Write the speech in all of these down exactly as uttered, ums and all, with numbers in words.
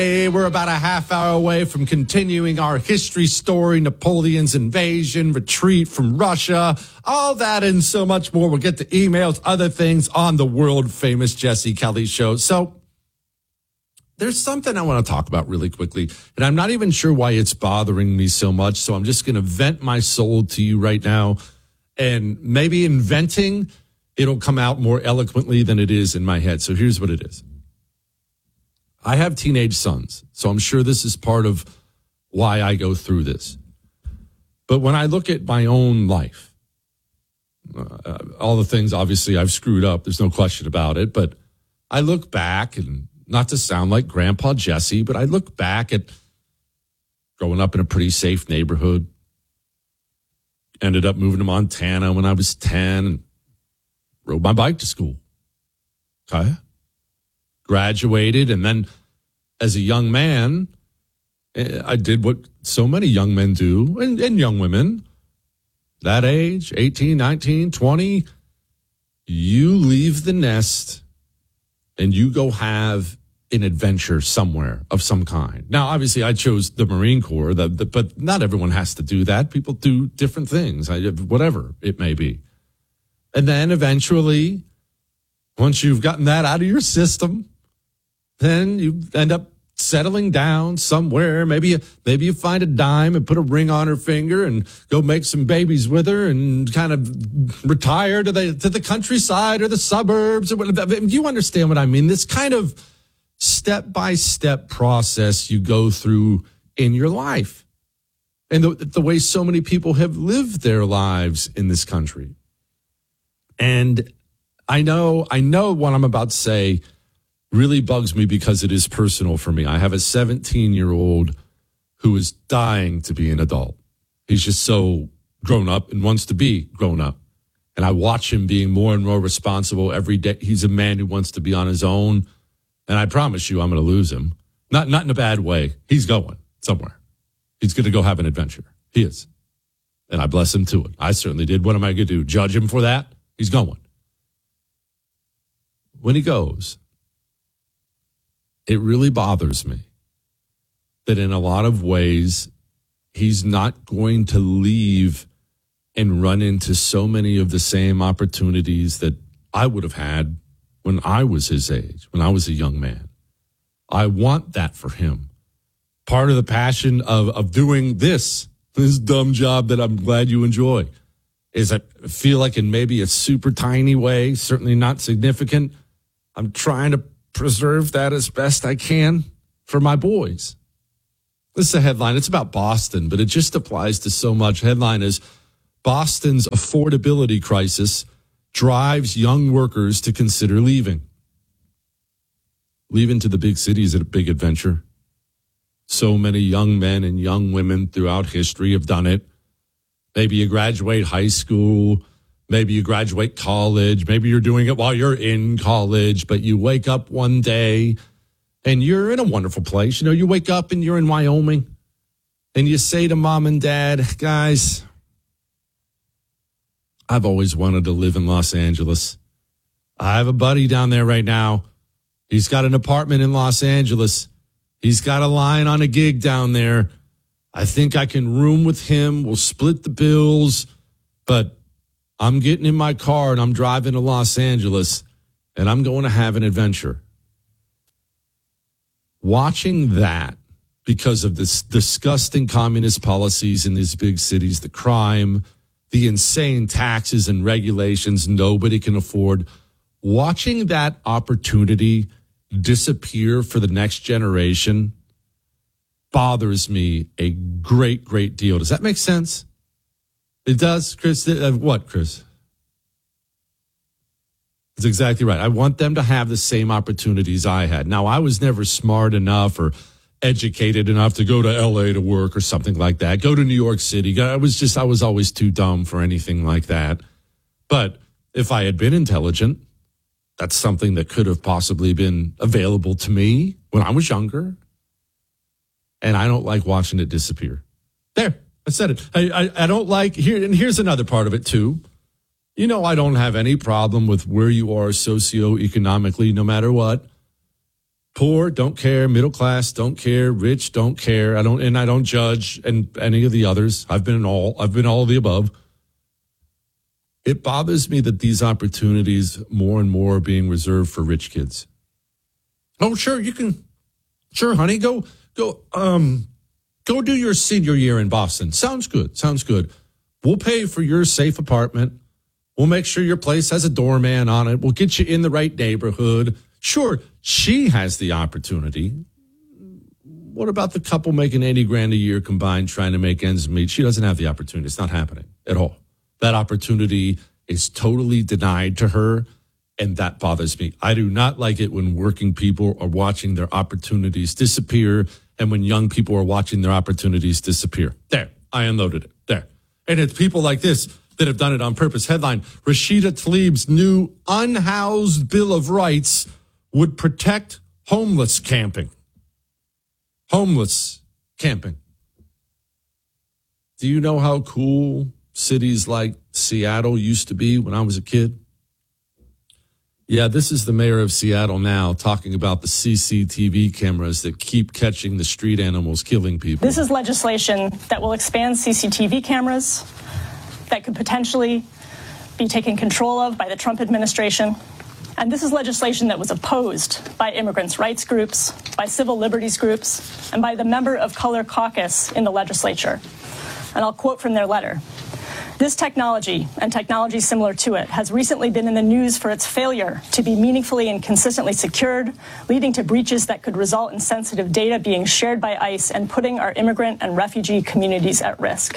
Hey, we're about a half hour away from continuing our history story, Napoleon's invasion, retreat from Russia, all that and so much more. We'll get to emails, other things on the world-famous Jesse Kelly Show. So there's something I want to talk about really quickly, and I'm not even sure why it's bothering me so much, so I'm just going to vent my soul to you right now, and maybe in venting, it'll come out more eloquently than it is in my head. So here's what it is. I have teenage sons, so I'm sure this is part of why I go through this. But when I look at my own life, uh, all the things obviously I've screwed up, there's no question about it, but I look back, and not to sound like Grandpa Jesse, but I look back at growing up in a pretty safe neighborhood, ended up moving to Montana when I was ten, and rode my bike to school. Okay? Graduated, and then as a young man, I did what so many young men do, and, and young women, that age, eighteen, nineteen, twenty, you leave the nest and you go have an adventure somewhere of some kind. Now, obviously, I chose the Marine Corps, the, the, but not everyone has to do that. People do different things, whatever it may be. And then eventually, once you've gotten that out of your system, then you end up settling down somewhere. Maybe you, maybe you find a dime and put a ring on her finger and go make some babies with her and kind of retire to the to the countryside or the suburbs or whatever. You understand what I mean? This kind of step-by-step process you go through in your life, and the, the way so many people have lived their lives in this country. And I know, I know what I'm about to say really bugs me because it is personal for me. I have a seventeen-year-old who is dying to be an adult. He's just so grown up and wants to be grown up. And I watch him being more and more responsible every day. He's a man who wants to be on his own. And I promise you I'm going to lose him. Not, not in a bad way. He's going somewhere. He's going to go have an adventure. He is. And I bless him to it. I certainly did. What am I going to do? Judge him for that? He's going. When he goes, it really bothers me that in a lot of ways, he's not going to leave and run into so many of the same opportunities that I would have had when I was his age, when I was a young man. I want that for him. Part of the passion of, of doing this, this dumb job that I'm glad you enjoy, is I feel like in maybe a super tiny way, certainly not significant, I'm trying to preserve that as best I can for my boys. This is a headline. It's about Boston, but it just applies to so much. Headline is, Boston's affordability crisis drives young workers to consider leaving. Leaving to the big city is a big adventure. So many young men and young women throughout history have done it. Maybe you graduate high school, maybe you graduate college, maybe you're doing it while you're in college, but you wake up one day and you're in a wonderful place. You know, you wake up and you're in Wyoming and you say to mom and dad, guys, I've always wanted to live in Los Angeles. I have a buddy down there right now. He's got an apartment in Los Angeles. He's got a line on a gig down there. I think I can room with him. We'll split the bills, but I'm getting in my car and I'm driving to Los Angeles and I'm going to have an adventure. Watching that, because of this disgusting communist policies in these big cities, the crime, the insane taxes and regulations nobody can afford, watching that opportunity disappear for the next generation bothers me a great, great deal. Does that make sense? It does, Chris. Uh, what, Chris? That's exactly right. I want them to have the same opportunities I had. Now, I was never smart enough or educated enough to go to L A to work or something like that. Go to New York City. I was just, I was always too dumb for anything like that. But if I had been intelligent, that's something that could have possibly been available to me when I was younger. And I don't like watching it disappear. There, I said it. I, I, I don't like, here, and here's another part of it too. You know, I don't have any problem with where you are socioeconomically, no matter what. Poor, don't care. Middle class, don't care. Rich, don't care. I don't, and I don't judge and any of the others. I've been in all. I've been all of the above. It bothers me that these opportunities more and more are being reserved for rich kids. Oh, sure, you can. Sure, honey, go, go, um, go do your senior year in Boston. Sounds good. Sounds good. We'll pay for your safe apartment. We'll make sure your place has a doorman on it. We'll get you in the right neighborhood. Sure, she has the opportunity. What about the couple making eighty grand a year combined trying to make ends meet? She doesn't have the opportunity. It's not happening at all. That opportunity is totally denied to her, and that bothers me. I do not like it when working people are watching their opportunities disappear and when young people are watching their opportunities disappear. There, I unloaded it. There. And it's people like this that have done it on purpose. Headline, Rashida Tlaib's new unhoused Bill of Rights would protect homeless camping. Homeless camping. Do you know how cool cities like Seattle used to be when I was a kid? Yeah, this is the mayor of Seattle now talking about the C C T V cameras that keep catching the street animals killing people. This is legislation that will expand C C T V cameras that could potentially be taken control of by the Trump administration. And this is legislation that was opposed by immigrants' rights groups, by civil liberties groups, and by the member of color caucus in the legislature. And I'll quote from their letter. This technology, and technology similar to it, has recently been in the news for its failure to be meaningfully and consistently secured, leading to breaches that could result in sensitive data being shared by ICE and putting our immigrant and refugee communities at risk.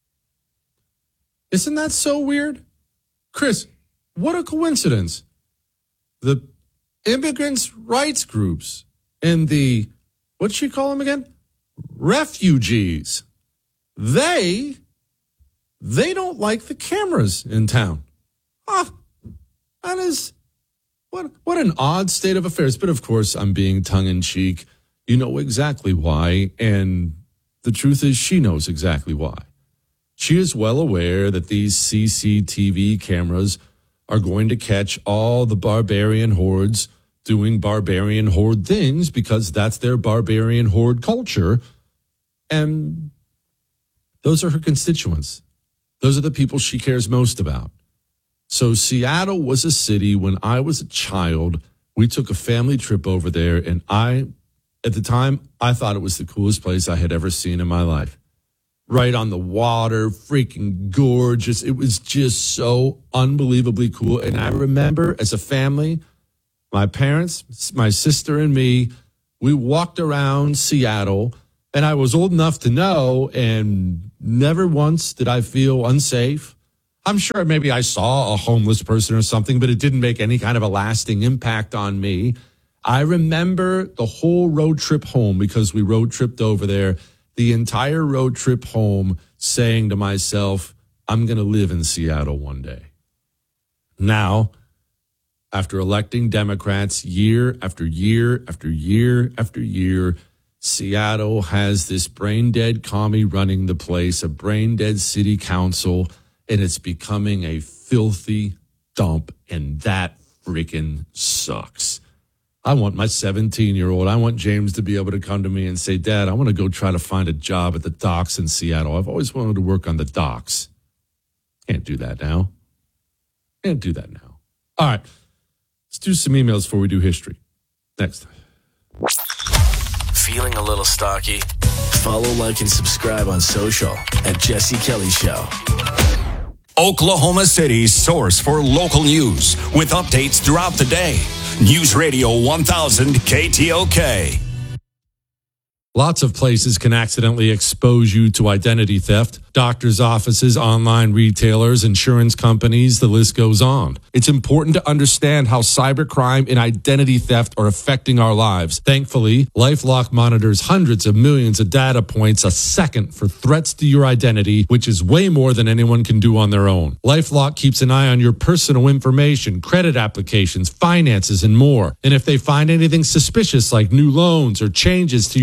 Isn't that so weird? Chris, what a coincidence. The immigrants' rights groups and the, what'd she call them again? Refugees. They, they don't like the cameras in town. Ah, that is, what, what an odd state of affairs. But of course, I'm being tongue-in-cheek. You know exactly why. And the truth is, she knows exactly why. She is well aware that these C C T V cameras are going to catch all the barbarian hordes doing barbarian horde things because that's their barbarian horde culture. And those are her constituents. Those are the people she cares most about. So Seattle was a city when I was a child. We took a family trip over there, and I, at the time, I thought it was the coolest place I had ever seen in my life. Right on the water, freaking gorgeous. It was just so unbelievably cool. And I remember as a family, my parents, my sister and me, we walked around Seattle, and I was old enough to know, and never once did I feel unsafe. I'm sure maybe I saw a homeless person or something, but it didn't make any kind of a lasting impact on me. I remember the whole road trip home because we road tripped over there. The entire road trip home saying to myself, I'm going to live in Seattle one day. Now, after electing Democrats year after year after year after year, Seattle has this brain-dead commie running the place, a brain-dead city council, and it's becoming a filthy dump, and that freaking sucks. I want my seventeen-year-old, I want James to be able to come to me and say, Dad, I want to go try to find a job at the docks in Seattle. I've always wanted to work on the docks. Can't do that now. Can't do that now. All right, let's do some emails before we do history. Next. Feeling a little stocky? Follow, like, and subscribe on social at Jesse Kelly Show. Oklahoma City's source for local news with updates throughout the day. News Radio one thousand K T O K. Lots of places can accidentally expose you to identity theft. Doctors' offices, online retailers, insurance companies, the list goes on. It's important to understand how cybercrime and identity theft are affecting our lives. Thankfully, LifeLock monitors hundreds of millions of data points a second for threats to your identity, which is way more than anyone can do on their own. LifeLock keeps an eye on your personal information, credit applications, finances, and more. And if they find anything suspicious like new loans or changes to your financial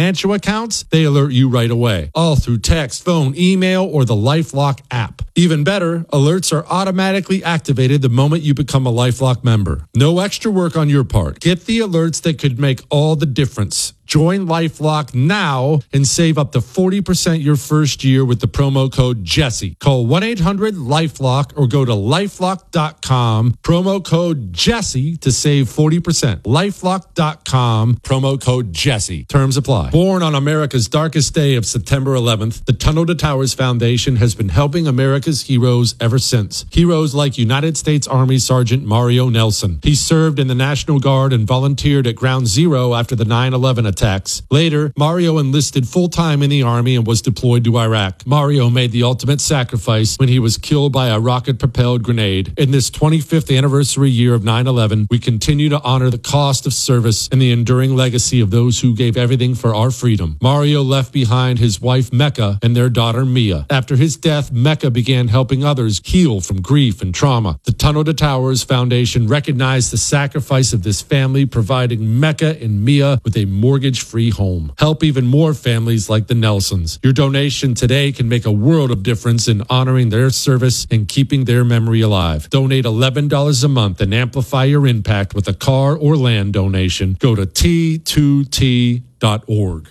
financial accounts, they alert you right away, all through text, phone, email, or the LifeLock app. Even better, alerts are automatically activated the moment you become a LifeLock member. No extra work on your part. Get the alerts that could make all the difference. Join LifeLock now and save up to forty percent your first year with the promo code Jesse. Call one eight hundred LifeLock or go to lifelock dot com. Promo code Jesse to save forty percent. lifelock dot com. Promo code Jesse. Terms apply. Born on America's darkest day of September eleventh, the Tunnel to Towers Foundation has been helping America's heroes ever since. Heroes like United States Army Sergeant Mario Nelson. He served in the National Guard and volunteered at Ground Zero after the nine eleven attacks. Later, Mario enlisted full-time in the Army and was deployed to Iraq. Mario made the ultimate sacrifice when he was killed by a rocket-propelled grenade. In this twenty-fifth anniversary year of nine eleven, we continue to honor the cost of service and the enduring legacy of those who gave everything for our freedom. Mario left behind his wife Mecca and their daughter Mia. After his death, Mecca began helping others heal from grief and trauma. The Tunnel to Towers Foundation recognized the sacrifice of this family, providing Mecca and Mia with a mortgage-free home. Help even more families like the Nelsons. Your donation today can make a world of difference in honoring their service and keeping their memory alive. Donate eleven dollars a month and amplify your impact with a car or land donation. Go to T two T dot org.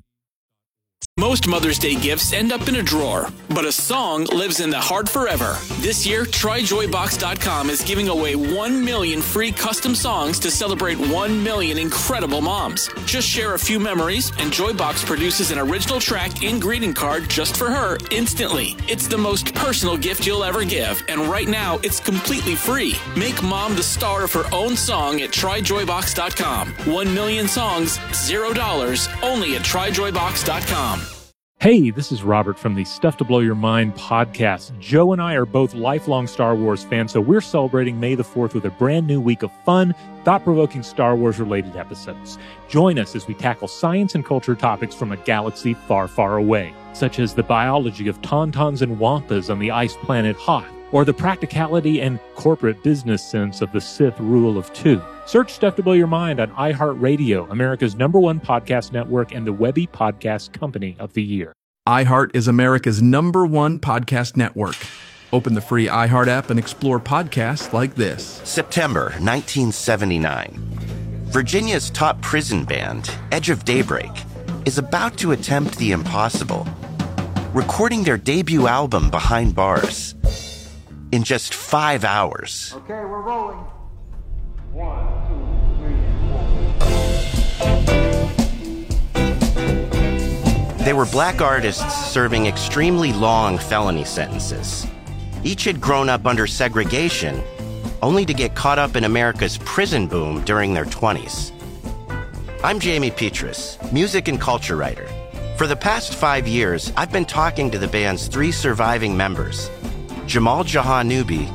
Most Mother's Day gifts end up in a drawer, but a song lives in the heart forever. This year, Try Joy Box dot com is giving away one million free custom songs to celebrate one million incredible moms. Just share a few memories, and Joybox produces an original track and greeting card just for her instantly. It's the most personal gift you'll ever give, and right now, it's completely free. Make mom the star of her own song at Try Joy Box dot com. One million songs, zero dollars, only at Try Joy Box dot com. Hey, this is Robert from the Stuff to Blow Your Mind podcast. Joe and I are both lifelong Star Wars fans, so we're celebrating May the fourth with a brand new week of fun, thought-provoking Star Wars-related episodes. Join us as we tackle science and culture topics from a galaxy far, far away, such as the biology of tauntauns and wampas on the ice planet Hoth, or the practicality and corporate business sense of the Sith rule of two. Search Stuff to Blow Your Mind on iHeartRadio, America's number one podcast network and the Webby Podcast Company of the Year. iHeart is America's number one podcast network. Open the free iHeart app and explore podcasts like this. September nineteen seventy-nine. Virginia's top prison band, Edge of Daybreak, is about to attempt the impossible, recording their debut album Behind Bars in just five hours. Okay, we're rolling. One, two, three, and four. They were black artists serving extremely long felony sentences. Each had grown up under segregation, only to get caught up in America's prison boom during their twenties. I'm Jamie Petrus, music and culture writer. For the past five years, I've been talking to the band's three surviving members, Jamal Jahanoubi,